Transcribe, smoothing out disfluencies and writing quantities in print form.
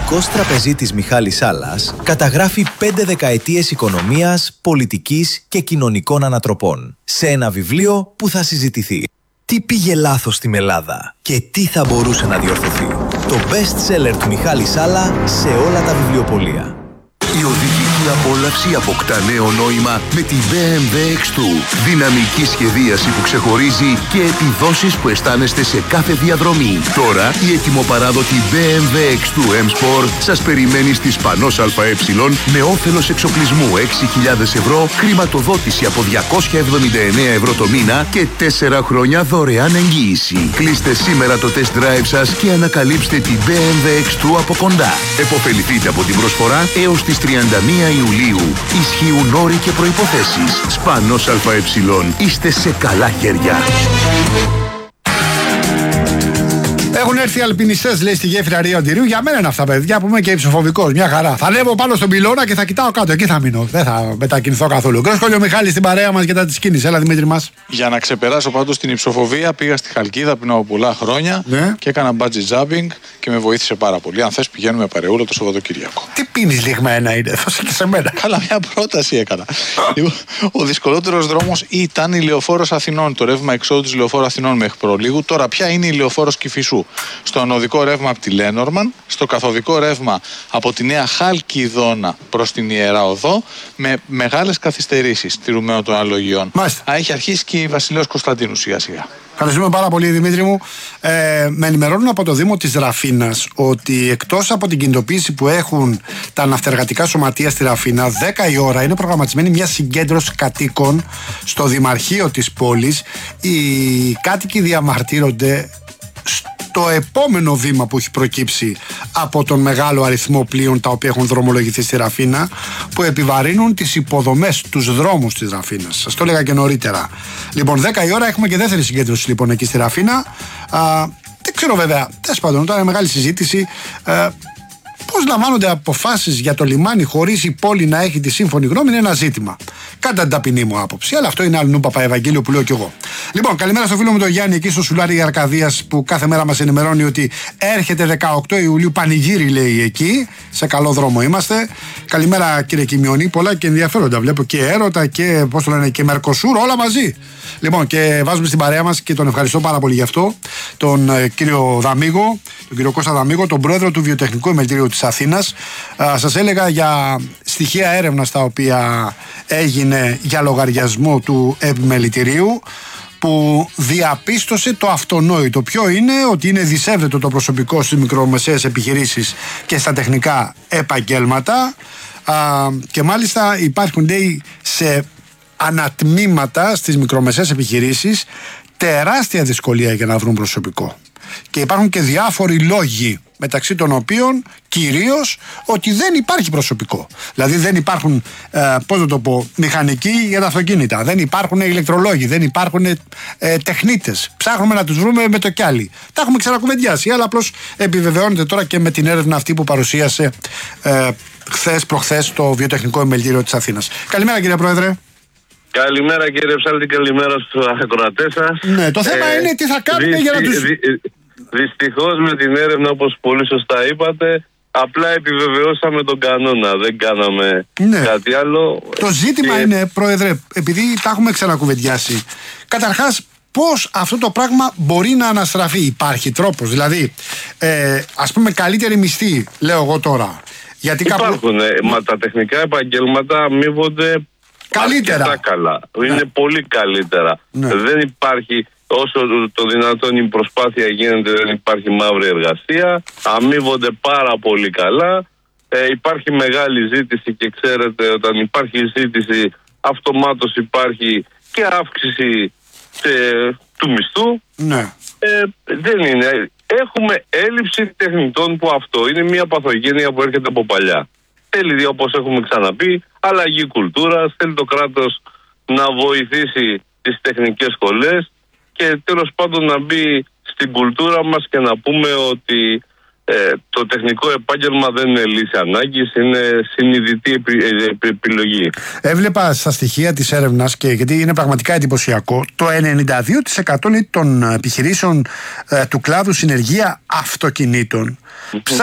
Εθνικός τραπεζίτης Μιχάλης Σάλλας καταγράφει 5 δεκαετίες οικονομίας, πολιτικής και κοινωνικών ανατροπών σε ένα βιβλίο που θα συζητηθεί. Τι πήγε λάθος στην Ελλάδα και τι θα μπορούσε να διορθωθεί. Το best seller του Μιχάλη Σάλλα σε όλα τα βιβλιοπωλεία. Η οδηγική απόλαυση αποκτά νέο νόημα με τη BMW X2. Δυναμική σχεδίαση που ξεχωρίζει και επιδόσεις που αισθάνεστε σε κάθε διαδρομή. Τώρα η ετοιμοπαράδοτη BMW X2 M Sport σας περιμένει στη Σπανός ΑΕ με όφελος εξοπλισμού 6.000 ευρώ, χρηματοδότηση από 279 ευρώ το μήνα και 4 χρόνια δωρεάν εγγύηση. Κλείστε σήμερα το test drive σας και ανακαλύψτε την BMW X2 από κοντά. Εποφεληθείτε από την προσφορά έως τις 31 Ιουλίου. Ισχύουν όροι και προϋποθέσεις. Σπανός ΑΕ. Είστε σε καλά χέρια. Έχουν έρθει οι αλπινιστές, λέει, στη γέφυρα Ρίο Αντιρίου. Για μένα είναι αυτά, παιδιά, που είμαι και υψοφοβικός. Μια χαρά. Θα ανέβω πάνω στον πυλώνα και θα κοιτάω κάτω. Εκεί θα μείνω. Δεν θα μετακινηθώ καθόλου. Γκρόσκολιο Μιχάλη στην παρέα μας και τα της κίνηση. Έλα, Δημήτρη μας. Για να ξεπεράσω πάντως την υψοφοβία, πήγα στη Χαλκίδα πριν από πολλά χρόνια και έκανα bungee jumping και με βοήθησε πάρα πολύ. Αν θες, πηγαίνουμε παρεούλα το Σαββατοκύριακο. Τι πίνεις λιγμένα είναι, δώσε και σε μένα. Καλά, μια πρόταση έκανα. Ο δυσκολότερος δρόμος ήταν η Λεωφόρος Αθηνών. Το ρεύμα εξόδου της Λεωφόρου Αθηνών μέχρι προλίγου. Τώρα πια είναι η Λεωφόρος Κηφισού. Στο ανωδικό ρεύμα από τη Λένορμαν, στο καθοδικό ρεύμα από τη Νέα Χαλκιδόνα προς την Ιερά Οδό, με μεγάλες καθυστερήσεις τηρουμένων των αναλογιών. Έχει αρχίσει και η Βασιλέως Κωνσταντίνου σιγά-σιγά. Ευχαριστούμε πάρα πολύ, Δημήτρη μου. Με ενημερώνουν από το Δήμο της Ραφίνας ότι εκτός από την κινητοποίηση που έχουν τα ναυτεργατικά σωματεία στη Ραφίνα, 10 η ώρα είναι προγραμματισμένη μια συγκέντρωση κατοίκων στο Δημαρχείο της πόλης. Οι κάτοικοι διαμαρτύρονται το επόμενο βήμα που έχει προκύψει από τον μεγάλο αριθμό πλοίων τα οποία έχουν δρομολογηθεί στη Ραφίνα, που επιβαρύνουν τις υποδομές, τους δρόμους της Ραφίνας. Σας το έλεγα και νωρίτερα. Λοιπόν, 10 η ώρα έχουμε και δεύτερη συγκέντρωση λοιπόν εκεί στη Ραφίνα. Δεν ξέρω βέβαια, τέλος πάντων, ήταν μια μεγάλη συζήτηση. Πώς λαμβάνονται αποφάσεις για το λιμάνι χωρίς η πόλη να έχει τη σύμφωνη γνώμη είναι ένα ζήτημα. Κατά την ταπεινή μου άποψη. Αλλά αυτό είναι άλλο Παπαευαγγέλιο που λέω κι εγώ. Λοιπόν, καλημέρα στο φίλο μου τον Γιάννη εκεί στο Σουλάρι Αρκαδίας που κάθε μέρα μας ενημερώνει ότι έρχεται 18 Ιουλίου πανηγύρι, λέει, εκεί. Σε καλό δρόμο είμαστε. Καλημέρα, κύριε Κιμιονή. Πολλά και ενδιαφέροντα. Βλέπω και έρωτα και, πώς το λένε, και Μερκοσούρ, όλα μαζί. Λοιπόν, και βάζουμε στην παρέα μας και τον ευχαριστώ πάρα πολύ γι' αυτό τον κύριο Δαμίγο, τον κύριο Κώστα Δαμίγο, τον πρόεδρο του Βιοτεχνικού Επιμελητηρίου της Αθήνας. Σας έλεγα για στοιχεία έρευνας τα οποία έγινε για λογαριασμό του επιμελητηρίου, που διαπίστωσε το αυτονόητο. Ποιο είναι? Ότι είναι δισεύρετο το προσωπικό στις μικρομεσαίες επιχειρήσεις και στα τεχνικά επαγγέλματα, και μάλιστα υπάρχουν, λέει, σε ανατμήματα στις μικρομεσαίες επιχειρήσεις τεράστια δυσκολία για να βρουν προσωπικό. Και υπάρχουν και διάφοροι λόγοι, μεταξύ των οποίων κυρίως ότι δεν υπάρχει προσωπικό. Δηλαδή δεν υπάρχουν, πώς να το πω, μηχανικοί για τα αυτοκίνητα, δεν υπάρχουν ηλεκτρολόγοι, δεν υπάρχουν τεχνίτες. Ψάχνουμε να τους βρούμε με το κι άλλοι. Τα έχουμε ξανακουβεντιάσει, αλλά απλώς επιβεβαιώνεται τώρα και με την έρευνα αυτή που παρουσίασε προχθές το Βιοτεχνικό Επιμελητήριο της Αθήνας. Καλημέρα, κύριε Πρόεδρε. Καλημέρα, κύριε Ψάλτη, καλημέρα στους ακροατές σας. Ναι, το θέμα είναι τι θα κάνουμε για να τους... Δυστυχώς με την έρευνα, όπως πολύ σωστά είπατε, απλά επιβεβαιώσαμε τον κανόνα, δεν κάναμε κάτι άλλο. Το ζήτημα είναι, Πρόεδρε, επειδή τα έχουμε ξανακουβεντιάσει, καταρχάς πώς αυτό το πράγμα μπορεί να αναστραφεί? Υπάρχει τρόπος? Δηλαδή, ας πούμε, καλύτερη μισθή, λέω εγώ τώρα. Γιατί υπάρχουν, μα τα τεχνικά επαγγέλματα αμείβονται καλύτερα. Καλά. Είναι πολύ καλύτερα. Δεν υπάρχει, όσο το δυνατόν η προσπάθεια γίνεται, δεν υπάρχει μαύρη εργασία. Αμείβονται πάρα πολύ καλά. Υπάρχει μεγάλη ζήτηση και ξέρετε, όταν υπάρχει ζήτηση, αυτομάτως υπάρχει και αύξηση του μισθού. Ναι. Δεν είναι. Έχουμε έλλειψη τεχνητών, που αυτό είναι μια παθογένεια που έρχεται από παλιά. Θέλει, όπως έχουμε ξαναπεί, αλλαγή κουλτούρας, θέλει το κράτος να βοηθήσει τις τεχνικές σχολές και τέλος πάντων να μπει στην κουλτούρα μας και να πούμε ότι το τεχνικό επάγγελμα δεν είναι λύση ανάγκης, είναι συνειδητή επιλογή. Έβλεπα στα στοιχεία της έρευνας, και γιατί είναι πραγματικά εντυπωσιακό, το 92% των επιχειρήσεων του κλάδου συνεργεία αυτοκινήτων